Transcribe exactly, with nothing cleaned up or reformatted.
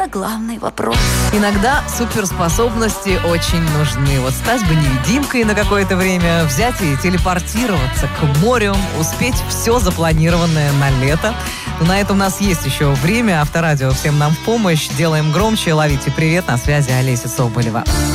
это главный вопрос. Иногда суперспособности очень нужны. Вот стать бы невидимкой на какое-то время, взять и телепортироваться к морю, успеть все запланированное на лето. Но на это у нас есть еще время. Авторадио всем нам в помощь. Делаем громче. Ловите привет. На связи Олеся Соболева.